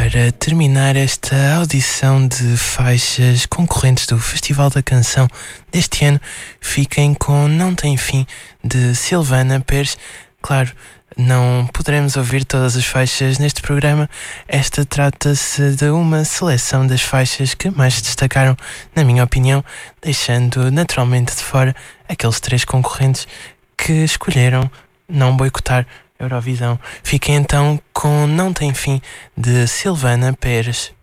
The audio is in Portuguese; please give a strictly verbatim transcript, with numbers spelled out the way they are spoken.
para terminar esta audição de faixas concorrentes do Festival da Canção deste ano, fiquem com Não Tem Fim, de Silvana Pérez. Claro, não poderemos ouvir todas as faixas neste programa. Esta trata-se de uma seleção das faixas que mais se destacaram, na minha opinião, deixando naturalmente de fora aqueles três concorrentes que escolheram não boicotar Eurovisão. Fiquem então com Não Tem Fim, de Silvana Pérez.